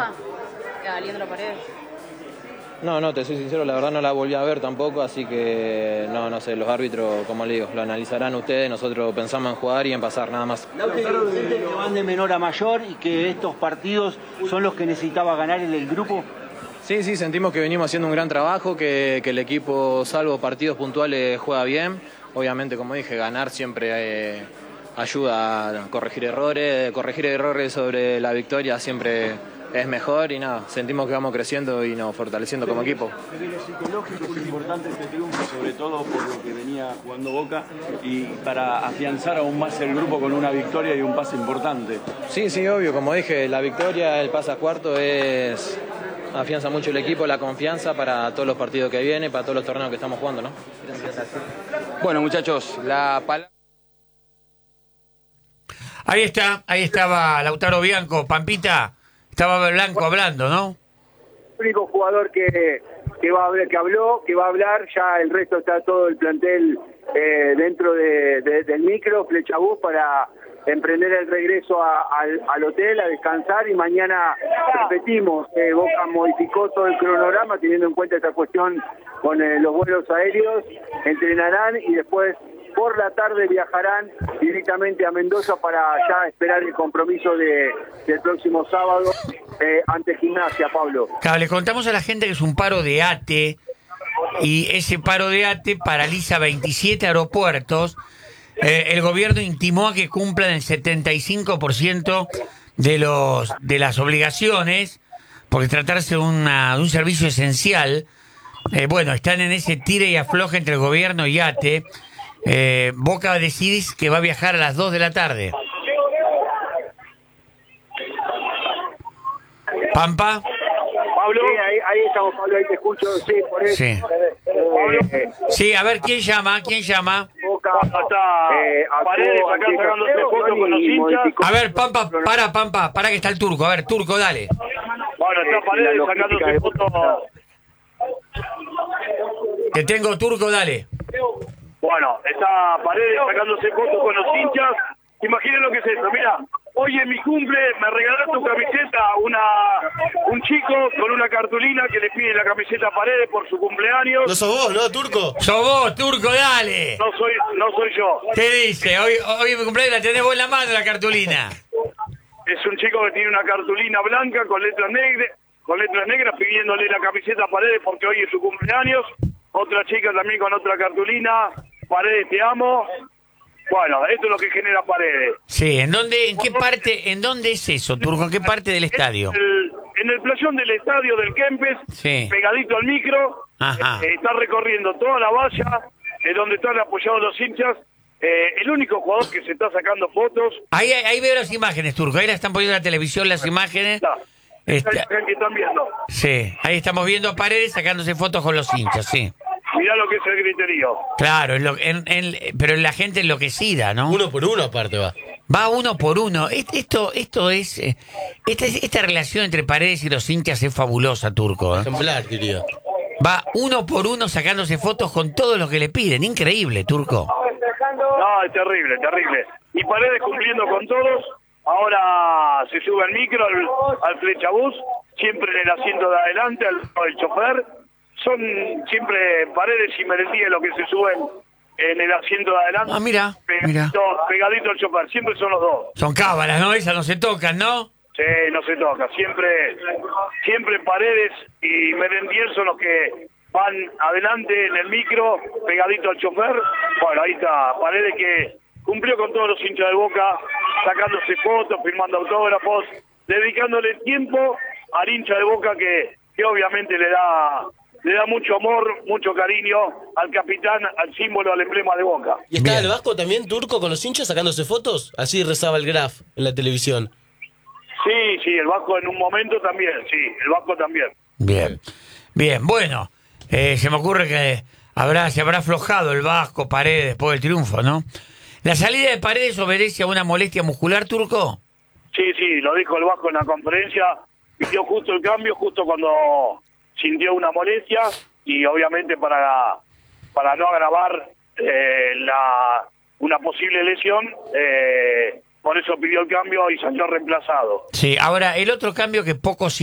Aliendro Paredes. No, te soy sincero, la verdad no la volví a ver tampoco, así que no sé, los árbitros, como le digo, lo analizarán ustedes, nosotros pensamos en jugar y en pasar, nada más. Lautaro, ¿siente que van de menor a mayor y que estos partidos son los que necesitaba ganar el grupo? Sí, sentimos que venimos haciendo un gran trabajo, que el equipo, salvo partidos puntuales, juega bien. Obviamente, como dije, ganar siempre ayuda a corregir errores sobre la victoria siempre es mejor y nada, sentimos que vamos creciendo y nos fortaleciendo como equipo. Desde lo psicológico es importante este triunfo, sobre todo por lo que venía jugando Boca y para afianzar aún más el grupo con una victoria y un pase importante. Sí, obvio, como dije, la victoria, el pase a cuarto afianza mucho el equipo, la confianza para todos los partidos que vienen, para todos los torneos que estamos jugando, ¿no? Bueno, muchachos, la palabra... Ahí estaba Lautaro Bianco, Pampita, estaba Blanco hablando, ¿no? El único jugador que va a hablar, ya el resto está todo el plantel dentro del micro, Flechabús, para emprender el regreso al hotel, a descansar, y mañana repetimos, Boca modificó todo el cronograma teniendo en cuenta esta cuestión con los vuelos aéreos, entrenarán y después por la tarde viajarán directamente a Mendoza para ya esperar el compromiso del próximo sábado ante Gimnasia, Pablo. Claro, le contamos a la gente que es un paro de ATE y ese paro de ATE paraliza 27 aeropuertos. El gobierno intimó a que cumplan el 75% de las obligaciones, porque tratarse de un servicio esencial. Bueno, están en ese tire y afloje entre el gobierno y ATE. Boca decidís que va a viajar a las 2 de la tarde. ¿Pampa? Pablo, sí, ahí estamos, Pablo, ahí te escucho, sí, por eso. Sí. Sí, a ver, ¿quién llama? Boca, Paredes acá sacándose fotos con los hinchas. A ver, Pampa, para que está el Turco. A ver, Turco, dale. Bueno, está Paredes sacándose fotos. Te tengo, Turco, dale. Bueno, está Paredes sacándose fotos con los hinchas. Imaginen lo que es esto, mira. Hoy en mi cumple me regalaron tu camiseta un chico con una cartulina que le pide la camiseta a Paredes por su cumpleaños. No sos vos, ¿no, Turco? Sos vos, Turco, dale. No soy yo. ¿Qué dice? Hoy en mi cumpleaños la tenés vos en la mano, la cartulina. Es un chico que tiene una cartulina blanca con letras negras pidiéndole la camiseta a Paredes porque hoy es su cumpleaños. Otra chica también con otra cartulina. Paredes, te amo. Bueno, esto es lo que genera Paredes. Sí, ¿en dónde es eso, Turco? ¿En qué parte del estadio? En el playón del estadio del Kempes, sí, pegadito al micro. Está recorriendo toda la valla, donde están apoyados los hinchas. El único jugador que se está sacando fotos. Ahí veo las imágenes, Turco. Ahí la están poniendo en la televisión las imágenes. Esta imagen que están viendo. Sí, ahí estamos viendo a Paredes sacándose fotos con los hinchas, sí. Mirá lo que es el griterío. Claro, pero la gente enloquecida, ¿no? Uno por uno aparte va. Va uno por uno. Esta relación entre Paredes y los hinchas es fabulosa, Turco. Ejemplar, diría. Va uno por uno sacándose fotos con todos los que le piden. Increíble, Turco. No, es terrible. Y Paredes cumpliendo con todos. Ahora se sube al micro, al Flechabús, siempre en el asiento de adelante, al lado del chofer. Son siempre Paredes y Merendía los que se suben en el asiento de adelante. Ah, mira. Pegadito al chofer, siempre son los dos. Son cábalas, ¿no? Esas no se tocan, ¿no? Sí, no se toca. Siempre Paredes y Merendier son los que van adelante en el micro, pegadito al chofer. Bueno, ahí está Paredes, que cumplió con todos los hinchas de Boca, sacándose fotos, firmando autógrafos, dedicándole tiempo al hincha de Boca que obviamente le da mucho amor, mucho cariño al capitán, al símbolo, al emblema de Boca. ¿Y está el Vasco también, Turco, con los hinchas sacándose fotos? Así rezaba el Graf en la televisión. Sí, el Vasco en un momento también, sí, el Vasco también. Bien, bueno, se me ocurre que se habrá aflojado el Vasco, Paredes, después del triunfo, ¿no? ¿La salida de Paredes obedece a una molestia muscular, Turco? Sí, lo dijo el Vasco en la conferencia, pidió justo el cambio, justo cuando sintió una molestia, y obviamente para no agravar una posible lesión, por eso pidió el cambio y salió reemplazado. Sí, ahora el otro cambio que poco